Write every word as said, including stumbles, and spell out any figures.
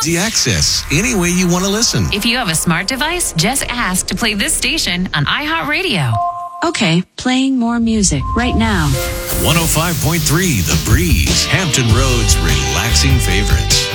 easy access, any way you want to listen. If you have a smart device, just ask to play this station on iHeartRadio. Okay, playing more music right now. one oh five point three The Breeze, Hampton Road's relaxing favorites.